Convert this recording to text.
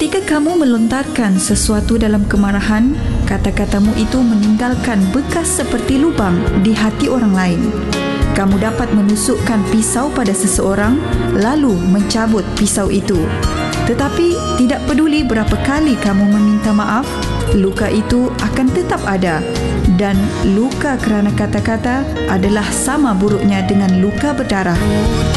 Ketika kamu melontarkan sesuatu dalam kemarahan, kata-katamu itu meninggalkan bekas seperti lubang di hati orang lain. Kamu dapat menusukkan pisau pada seseorang lalu mencabut pisau itu. Tetapi tidak peduli berapa kali kamu meminta maaf, luka itu akan tetap ada. Dan luka kerana kata-kata adalah sama buruknya dengan luka berdarah.